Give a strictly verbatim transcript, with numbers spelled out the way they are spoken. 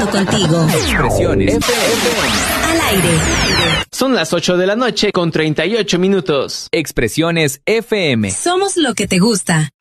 conectado contigo. Expresiones F M. Al aire. Son las ocho de la noche con treinta y ocho minutos. Expresiones F M. Somos lo que te gusta.